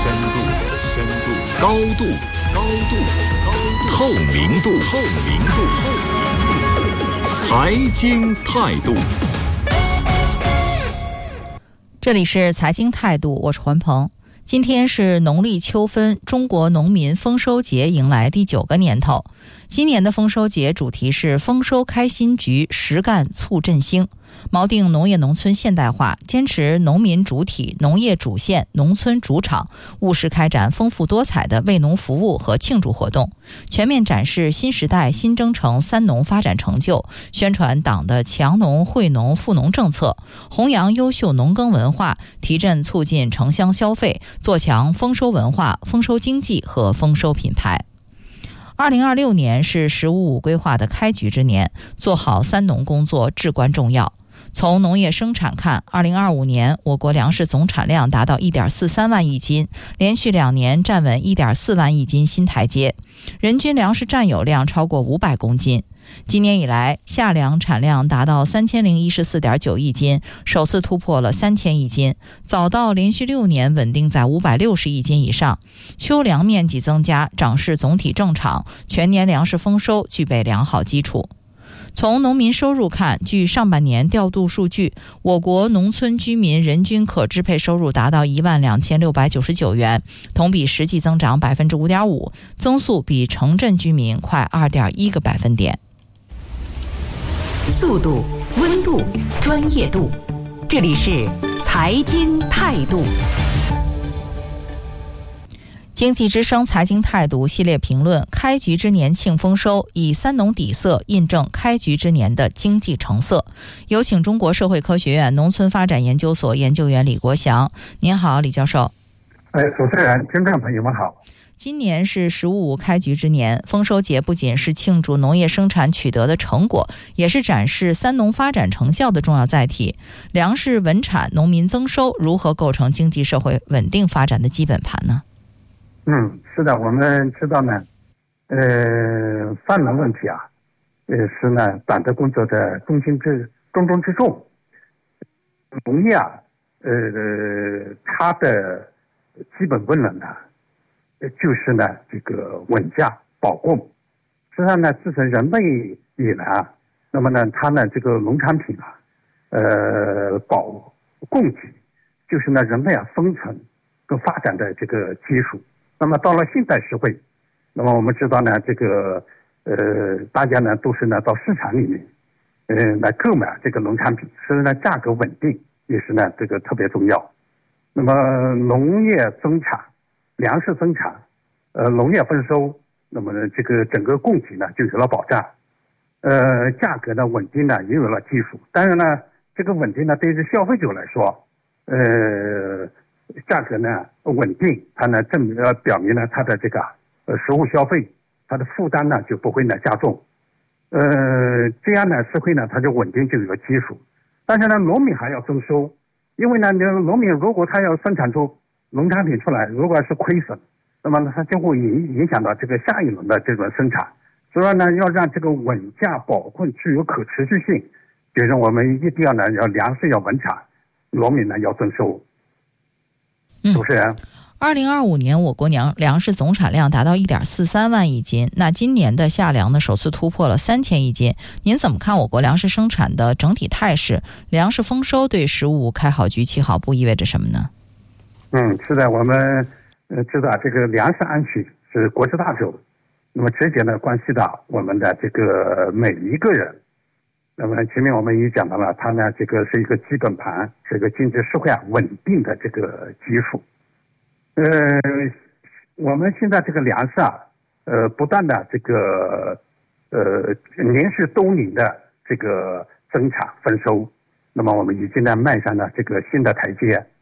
高度，透明度，财经态度。 这里是财经态度，我是环鹏。今天是农历秋分，中国农民丰收节迎来第9个年头。今年的丰收节主题是丰收开新局，实干促振兴，锚定农业农村现代化，坚持农民主体、农业主线、农村主场，务实开展丰富多彩的为农服务和庆祝活动，全面展示新时代新征程三农发展成就，宣传党的强农惠农富农政策，弘扬优秀农耕文化，提振促进城乡消费，做强丰收文化、丰收经济和丰收品牌。2026年是“十五五”规划的开局之年，做好三农工作至关重要。从农业生产看，2025年我国粮食总产量达到 1.43 万亿斤，连续2年站稳 1.4 万亿斤新台阶，人均粮食占有量超过500公斤。今年以来，夏粮产量达到 3014.9 亿斤，首次突破了3000亿斤，早稻连续6年稳定在560亿斤以上。秋粮面积增加，长势总体正常，全年粮食丰收具备良好基础。从农民收入看，据上半年调度数据，我国农村居民人均可支配收入达到12699元，同比实际增长 5.5%， 增速比城镇居民快 2.1个百分点。 速度、温度、专业度，这里是财经态度。 经济之声财经态度系列评论，开局之年庆丰收，以三农底色印证开局之年的经济成色。有请中国社会科学院农村发展研究所研究员李国祥。您好，李教授。 主持人、听众朋友们好。 今年是“十五五”开局之年，丰收节不仅是庆祝农业生产取得的成果，也是展示三农发展成效的重要载体。粮食稳产，农民增收，如何构成经济社会稳定发展的基本盘呢？ 是的，我们知道呢，三农问题啊，是呢党的工作的重中之重。农业啊，它的基本功能呢，就是呢这个稳价保供。实际上呢，自从人类以来啊，那么呢，它呢这个农产品啊，保供给，就是呢人类啊生存跟发展的这个基础。那么到了现代社会，那么我们知道呢，这个大家呢都是呢到市场里面，来购买这个农产品，所以呢价格稳定也是呢这个特别重要。那么农业增产、粮食增产，农业丰收，那么呢这个整个供给呢就有了保障，价格呢稳定呢也有了基础。当然呢，这个稳定呢对于消费者来说，价格呢稳定，它呢表明呢它的这个实物消费，它的负担呢就不会呢加重，这样呢社会呢它就稳定，就有了基础。但是呢，农民还要增收，因为呢农民如果他要生产出农产品出来，如果是亏损，那么它就会影响到这个下一轮的这种生产。所以呢，要让这个稳价保供具有可持续性，就是我们一定要呢要粮食要稳产，农民呢要增收。主持人 ，2025年我国粮食总产量达到 1.43 万亿斤，那今年的夏粮呢首次突破了3000亿斤。您怎么看我国粮食生产的整体态势？粮食丰收对“十五五”开好局、起好步意味着什么呢？ 是的，我们知道这个粮食安全是国之大事，那么直接呢关系到我们的这个每一个人。那么前面我们也讲到了，它呢这个是一个基本盘，是一个经济社会稳定的这个基础。我们现在这个粮食啊，不断的这个连续多年的这个增产丰收，那么我们已经呢迈上了这个新的台阶。